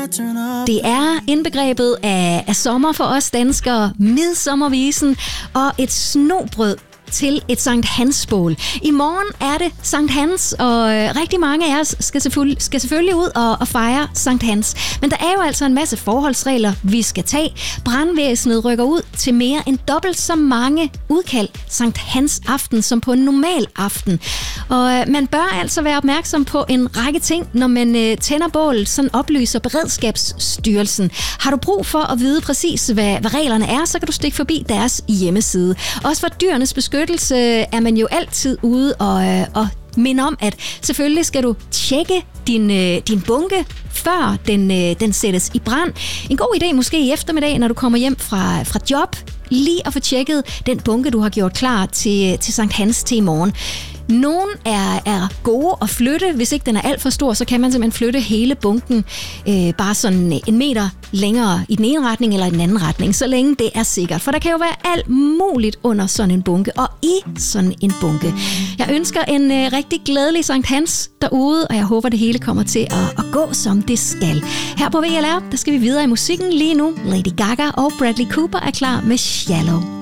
Det er indbegrebet af sommer for os danskere, midsommervisen og et snobrød til et Sankt Hans-bål. I morgen er det Sankt Hans, og rigtig mange af os skal selvfølgelig ud og fejre Sankt Hans. Men der er jo altså en masse forholdsregler, vi skal tage. Brandvæsenet rykker ud til mere end dobbelt så mange udkald Sankt Hans aften som på en normal aften. Og man bør altså være opmærksom på en række ting, når man tænder bålet, sådan oplyser Beredskabsstyrelsen. Har du brug for at vide præcis, hvad reglerne er, så kan du stikke forbi deres hjemmeside. Også for dyrenes beskyttelse er man jo altid ude og minde om, at selvfølgelig skal du tjekke din bunke, før den sættes i brand. En god idé måske i eftermiddag, når du kommer hjem fra job, lige at få tjekket den bunke, du har gjort klar til Sankt Hans til i morgen. Nogle er gode at flytte. Hvis ikke den er alt for stor, så kan man simpelthen flytte hele bunken bare sådan 1 meter længere i den ene retning eller i den anden retning, så længe det er sikkert. For der kan jo være alt muligt under sådan en bunke og i sådan en bunke. Jeg ønsker en rigtig glædelig Sankt Hans derude, og jeg håber, det hele kommer til at gå, som det skal. Her på VLR, der skal vi videre i musikken lige nu. Lady Gaga og Bradley Cooper er klar med Shallow.